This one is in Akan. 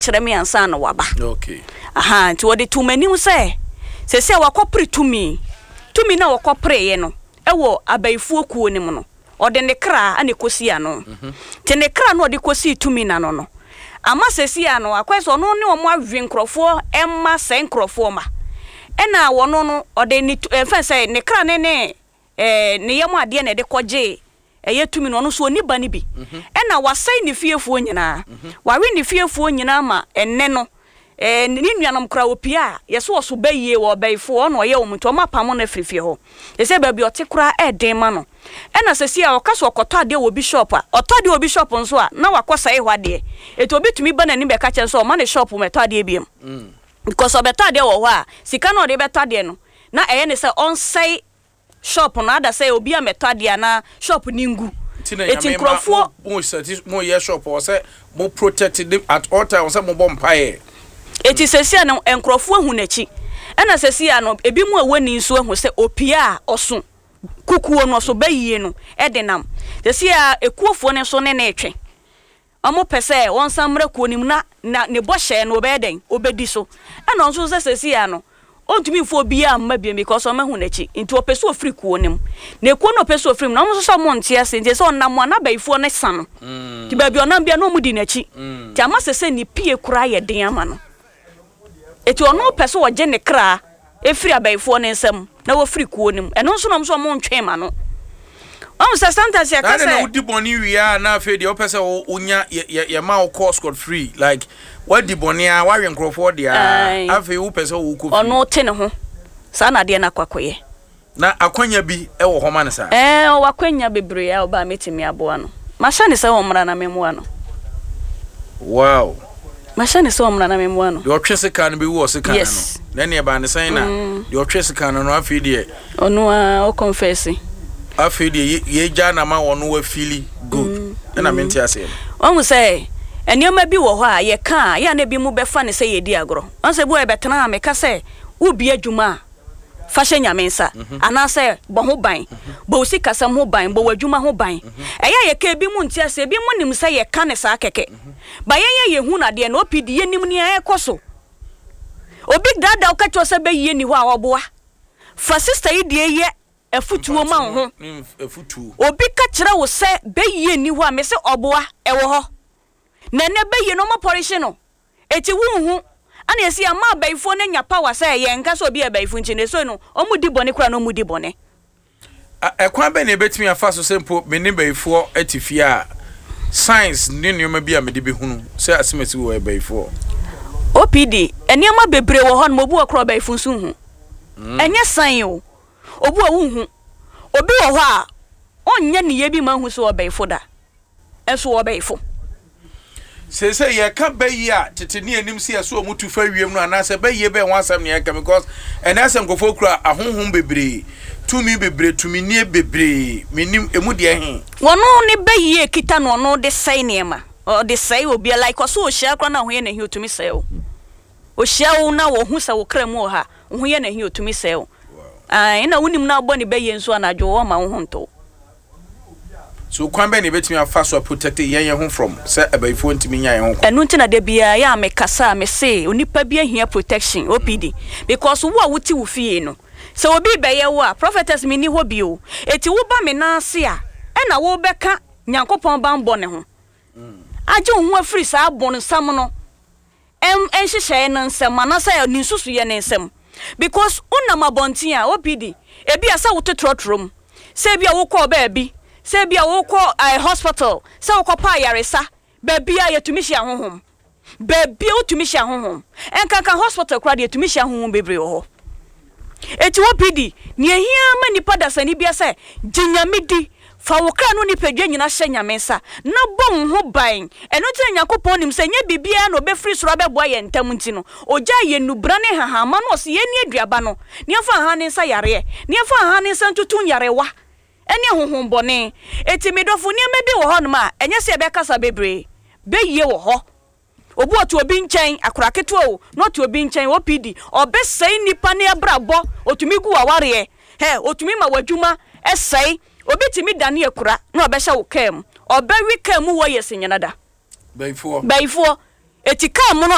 kyerɛ me ansa na waba okay aha nti wode to manim sɛ se wakɔpre tumi na wakɔpre ye no ɛwɔ abayifuo kuo nim no ɔde ne kra ane kosi ano te ne kra no ɔde kosi tumi na no ama sesi ano akwaso no ne omo awe nkrofo emma sɛ nkrofo ma ɛna wono no ɔde ne fa sɛ ne kra ne ne yam ade na de kɔgye ɛyɛ tumi no no so oni ba ne bi ɛna wasai ne fiefuo nyina wawe ne fiefuo nyina ma enne no ni nuanom kra opia yeso oso bayie wo bayifo no ye omuntu ma pamo na frifie ho yese ba bi ote kra eden ma no ɛna sesi a okaso okoto ade wo bishop a otode wo bishop nso a na wakɔsai hwade eto obitumi ba na ni be ka kye so o ma ne shop meto ade biem because obeto ade wo ho a sika no de beto ade no na ɛyɛ ne sɛ onsai shop no ada sɛ obi a meto ade na shop ningu eti nkrofo mo ye shop o sɛ mo protect at all times o sɛ mo bompae eti sesia no enkrofo hu nachi ena sesia no ebi mu awani nso hu se opia oso kukuo no so bayie no edenam sesia ekuofo ne so ne na etwe omo pese won samra kuo nim na ne bohye no obeden obedi so ena nso sesia no ontumi fo bia amma bia because o ma hu nachi nti opeso ofri kuo nim na ekuo no opeso ofri na omo so mo ntia se nti se onam na bayifo ne sa no ti ba bia onam bia no mu di nachi ti ama sese ni pie kura ye den ama no eti ono pese wo je ne kra efiri abayifo ne nsam na wo firi kuo nim eno nso nom so mo ntwe ma no se santas ya ka se na udi boni wia na afi de o pese wo unya ye ma o course code free like what di boni a wa hwe nkrofo de a afi wo pese wo ko ono te ne ho sa na de na kwakoye na akwanya bi e wo ho ma ne sa o wakwanya bebre a oba metimi aboa no ma sha ne se wo mra na memoa no wow machine so omra na memwa no de otwese kan be wo se kan no na ne ba ne san na de otwese kan no afi de ono a o confess afi de ye ja na ma wono wa feel good na menti ase o say enioma bi wo ho a ye kan ya na bi mu be fa ne say ye di agro on say bo e betena me ka say wo bi adwuma fashion nyamensa ana say bo ho ban bo si kasam ho ban bo wadwuma ho ban eya ye ka bi mu ntia se bi mu nim say ye kan ne sa keke ba ye hu na de na opidi ye nim ne ekoso obi dada okacho se be ye ni ho a oboa fa sister yi de ye afutuo ma ho afutuo obi ka kire wo se be ye ni ho a me se oboa e wo ho na ne be ye no mo polish no eti wu ana esi ama abaifo na nya power say ye nka so obi abaifo nchi ne so no omudi bone kura no omudi bone ekwan be na betimi afa so sempo me ne baifo atifie a science ni nneoma bi a me de behunu say asemasi wo abaifo OPD enioma bebre wo ho no obu okro abaifo so hu enye san o obu a wu hu obi wo ho a onye ne ye bi ma hu so abaifo da enso abaifo say ye ka bayi a tete ne anim se so omutu fa wiem no ana se bayi be wan asem ne ye ka because ena asem kofo kura ahonhom bebre tumi bebre tumi nie bebre menim emu de he wono ne bayi ekita no no de sai nema o de sai obi like so o hia kra na ho ye na he otumi sai o hia wo na wo hu sa wo kra mu o ha ho ye na he otumi sai o ina wonim na abɔ ne bayi nso anadwo wo ma wo ho nto so kwan be ne betimi afa so protect yen ho from say abaifo ntimi nya yen ho enu ntina de bia ya me kasa me say onipa bia hia protection OPD because wo a wuti wo fie no so obi be ye wo a prophetess me ni ho bio eti wo ba me na ase a na wo beka nyankopon ban bɔ ne ho aje ho afiri sa abon sam no enhyehyɛ ne nsɛm anasa ni susu ye ne nsɛm because unam abontin a OPD ebi asa wo totrotrom say bia wo kɔ ba bi say bia wo kɔ hospital say wo kɔ pa yaresa ba bia yetumi hia honhom ba bia utumi hia honhom enkanka hospital kra de yetumi hia honhom bebre wo ho eti OPD ne ehia ma nipa dasani bia say ginyamidi fa wo kra no nipadwa nyina hye nyamensa na bom ho ban eno tire nyakopon nim se nya bibia no be free soro beboa ye ntam nti no oja ye nubra ne hahama no se ye ni aduaba no ne afa ha ne nsa yare ne afa ha ne nsa ntutun yarewa ene honhom bone eti medofo ne mebi wo ho no ma enye se be kasa bebre be ye wo ho obu otu obi nchen akoraketo o not obi nchen OPD obesai nipa ne abrabo otumi gu aware otumi ma wadwuma esai obi timi dane akura na obehya wo kam obewi kam wo yesenyenada baifo eti kam no